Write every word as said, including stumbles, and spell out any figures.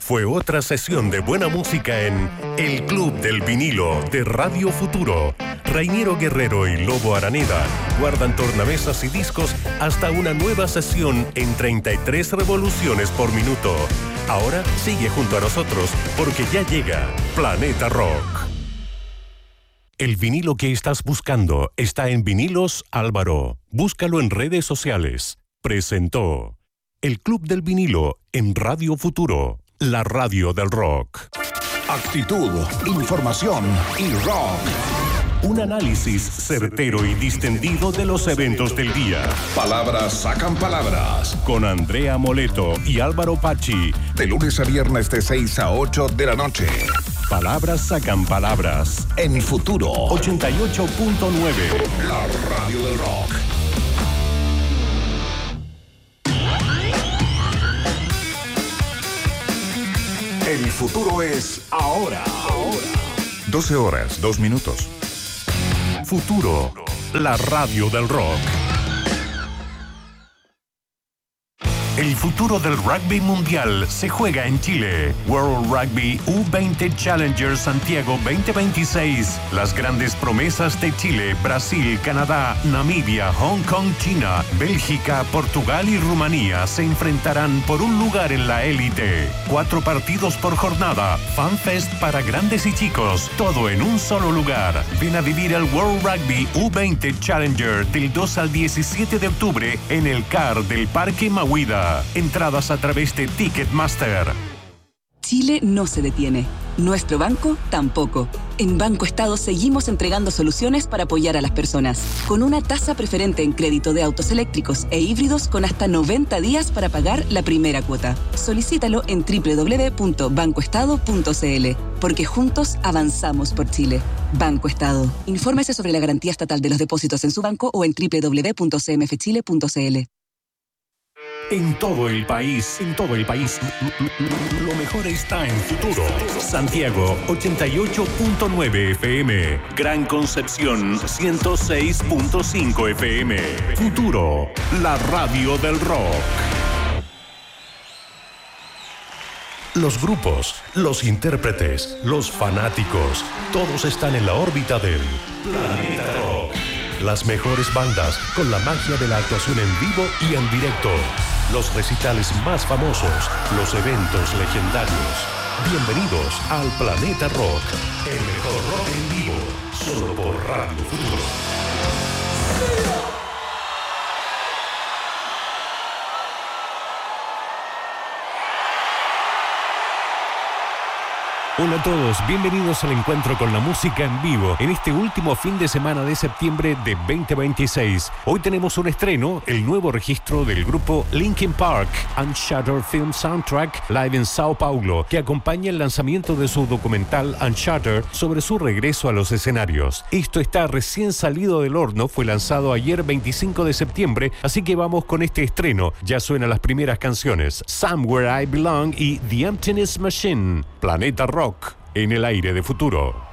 fue otra sesión de buena música en El Club del Vinilo de Radio Futuro. Reiniero Guerrero y Lobo Araneda guardan tornamesas y discos hasta una nueva sesión en treinta y tres revoluciones por minuto. Ahora sigue junto a nosotros porque ya llega Planeta Rock. El vinilo que estás buscando está en Vinilos Álvaro. Búscalo en redes sociales. Presentó El Club del Vinilo en Radio Futuro, la radio del rock. Actitud, información y rock. Un análisis certero y distendido de los eventos del día. Palabras sacan palabras. Con Andrea Moleto y Álvaro Pachi. De lunes a viernes de seis a ocho de la noche. Palabras sacan palabras. En Futuro ochenta y ocho punto nueve. La radio del rock. El futuro es ahora. Ahora. doce horas, dos minutos. Futuro, la radio del rock. El futuro del rugby mundial se juega en Chile. World Rugby U veinte Challenger Santiago veinte veintiséis. Las grandes promesas de Chile, Brasil, Canadá, Namibia, Hong Kong, China, Bélgica, Portugal y Rumanía se enfrentarán por un lugar en la élite. Cuatro partidos por jornada, FanFest para grandes y chicos, todo en un solo lugar. Ven a vivir el World Rugby U veinte Challenger del dos al diecisiete de octubre en el C A R del Parque Mahuida. Entradas a través de Ticketmaster. Chile no se detiene. Nuestro banco tampoco. En Banco Estado seguimos entregando soluciones para apoyar a las personas. Con una tasa preferente en crédito de autos eléctricos e híbridos con hasta noventa días para pagar la primera cuota. Solicítalo en doble u doble u doble u punto banco estado punto c l. Porque juntos avanzamos por Chile. Banco Estado. Infórmese sobre la garantía estatal de los depósitos en su banco o en doble u doble u doble u punto c m f chile punto c l. En todo el país, en todo el país, lo mejor está en Futuro. Santiago, ochenta y ocho punto nueve F M. Gran Concepción, ciento seis punto cinco F M. Futuro, la radio del rock. Los grupos, los intérpretes, los fanáticos, todos están en la órbita del Planeta Rock. Las mejores bandas con la magia de la actuación en vivo y en directo. Los recitales más famosos, los eventos legendarios. Bienvenidos al Planeta Rock, el mejor rock en vivo, solo por Radio Futuro. Hola a todos, bienvenidos al encuentro con la música en vivo en este último fin de semana de septiembre de veinte veintiséis. Hoy tenemos un estreno, el nuevo registro del grupo Linkin Park, Uncharted Film Soundtrack Live en Sao Paulo, que acompaña el lanzamiento de su documental Uncharted sobre su regreso a los escenarios. Esto está recién salido del horno, fue lanzado ayer veinticinco de septiembre, así que vamos con este estreno. Ya suenan las primeras canciones, Somewhere I Belong y The Emptiness Machine. Planeta Rock en el aire de Futuro.